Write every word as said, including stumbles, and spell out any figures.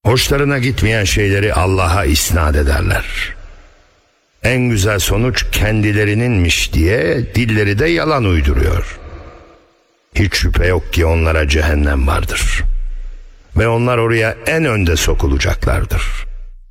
Hoşlarına gitmeyen şeyleri Allah'a isnat ederler. En güzel sonuç kendilerininmiş diye dilleri de yalan uyduruyor. Hiç şüphe yok ki onlara cehennem vardır. Ve onlar oraya en önde sokulacaklardır.